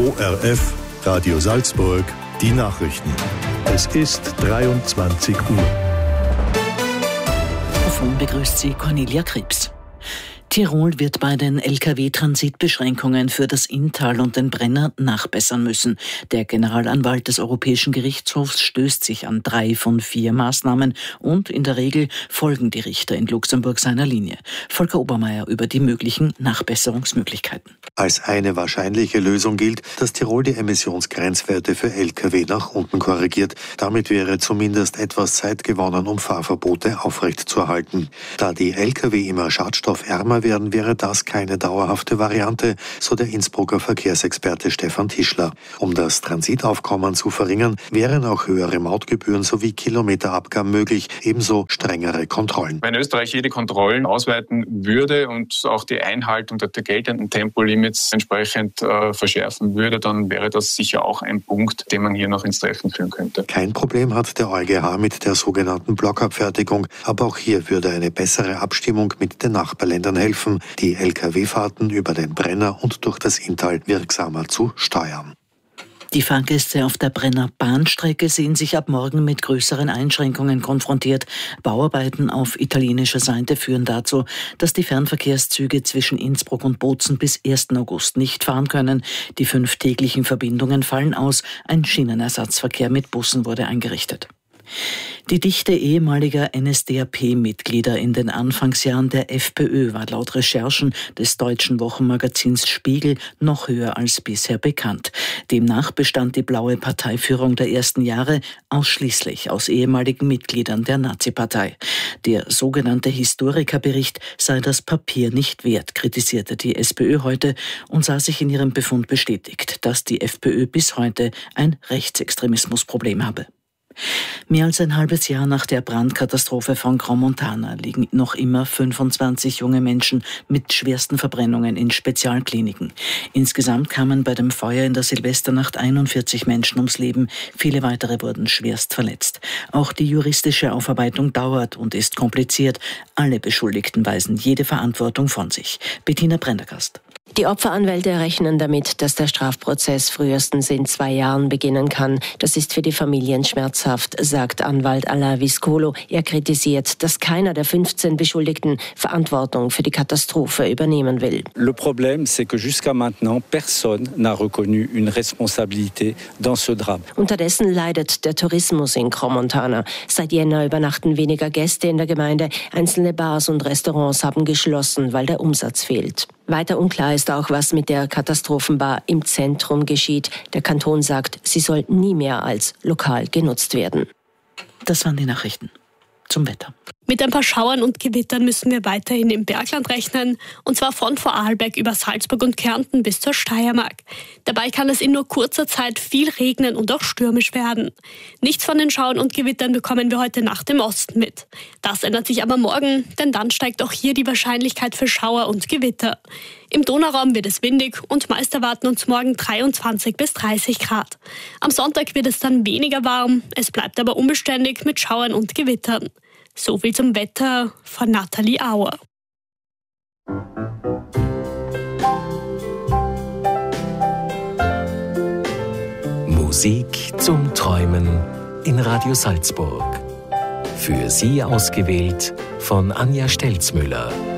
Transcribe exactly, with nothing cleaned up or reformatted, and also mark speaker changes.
Speaker 1: O R F, Radio Salzburg, die Nachrichten. Es ist dreiundzwanzig Uhr.
Speaker 2: Davon begrüßt Sie Cornelia Krebs. Tirol wird bei den L K W-Transitbeschränkungen für das Inntal und den Brenner nachbessern müssen. Der Generalanwalt des Europäischen Gerichtshofs stößt sich an drei von vier Maßnahmen und in der Regel folgen die Richter in Luxemburg seiner Linie. Volker Obermeier über die möglichen Nachbesserungsmöglichkeiten.
Speaker 3: Als eine wahrscheinliche Lösung gilt, dass Tirol die Emissionsgrenzwerte für L K W nach unten korrigiert. Damit wäre zumindest etwas Zeit gewonnen, um Fahrverbote aufrechtzuerhalten. Da die L K W immer schadstoffärmer werden, wäre das keine dauerhafte Variante, so der Innsbrucker Verkehrsexperte Stefan Tischler. Um das Transitaufkommen zu verringern, wären auch höhere Mautgebühren sowie Kilometerabgaben möglich, ebenso strengere Kontrollen.
Speaker 4: Wenn Österreich jede Kontrollen ausweiten würde und auch die Einhaltung der geltenden Tempolimits entsprechend äh, verschärfen würde, dann wäre das sicher auch ein Punkt, den man hier noch ins Treffen führen könnte.
Speaker 3: Kein Problem hat der EuGH mit der sogenannten Blockabfertigung, aber auch hier würde eine bessere Abstimmung mit den Nachbarländern helfen, die L K W-Fahrten über den Brenner und durch das Inntal wirksamer zu steuern.
Speaker 2: Die Fahrgäste auf der Brenner Bahnstrecke sehen sich ab morgen mit größeren Einschränkungen konfrontiert. Bauarbeiten auf italienischer Seite führen dazu, dass die Fernverkehrszüge zwischen Innsbruck und Bozen bis ersten August nicht fahren können. Die fünf täglichen Verbindungen fallen aus. Ein Schienenersatzverkehr mit Bussen wurde eingerichtet. Die Dichte ehemaliger N S D A P-Mitglieder in den Anfangsjahren der FPÖ war laut Recherchen des deutschen Wochenmagazins Spiegel noch höher als bisher bekannt. Demnach bestand die blaue Parteiführung der ersten Jahre ausschließlich aus ehemaligen Mitgliedern der Nazi-Partei. Der sogenannte Historikerbericht sei das Papier nicht wert, kritisierte die SPÖ heute und sah sich in ihrem Befund bestätigt, dass die FPÖ bis heute ein Rechtsextremismusproblem habe. Mehr als ein halbes Jahr nach der Brandkatastrophe von Crans-Montana liegen noch immer fünfundzwanzig junge Menschen mit schwersten Verbrennungen in Spezialkliniken. Insgesamt kamen bei dem Feuer in der Silvesternacht einundvierzig Menschen ums Leben. Viele weitere wurden schwerst verletzt. Auch die juristische Aufarbeitung dauert und ist kompliziert. Alle Beschuldigten weisen jede Verantwortung von sich. Bettina Prendergast.
Speaker 5: Die Opferanwälte rechnen damit, dass der Strafprozess frühestens in zwei Jahren beginnen kann. Das ist für die Familien schmerzhaft, sagt Anwalt Alain Viscolo. Er kritisiert, dass keiner der fünfzehn Beschuldigten Verantwortung für die Katastrophe übernehmen will.
Speaker 6: Le problème, c'est que jusqu'à maintenant, personne n'a reconnu une responsabilité dans ce drame.
Speaker 5: Unterdessen leidet der Tourismus in Crans-Montana. Seit Jänner übernachten weniger Gäste in der Gemeinde. Einzelne Bars und Restaurants haben geschlossen, weil der Umsatz fehlt. Weiter unklar ist auch, was mit der Katastrophenbar im Zentrum geschieht. Der Kanton sagt, sie soll nie mehr als Lokal genutzt werden.
Speaker 2: Das waren die Nachrichten. Zum Wetter.
Speaker 7: Mit ein paar Schauern und Gewittern müssen wir weiterhin im Bergland rechnen, und zwar von Vorarlberg über Salzburg und Kärnten bis zur Steiermark. Dabei kann es in nur kurzer Zeit viel regnen und auch stürmisch werden. Nichts von den Schauern und Gewittern bekommen wir heute Nacht im Osten mit. Das ändert sich aber morgen, denn dann steigt auch hier die Wahrscheinlichkeit für Schauer und Gewitter. Im Donauraum wird es windig und meist erwarten uns morgen dreiundzwanzig bis dreißig Grad. Am Sonntag wird es dann weniger warm, es bleibt aber unbeständig mit Schauern und Gewittern. So viel zum Wetter von Nathalie Auer.
Speaker 8: Musik zum Träumen in Radio Salzburg. Für Sie ausgewählt von Anja Stelzmüller.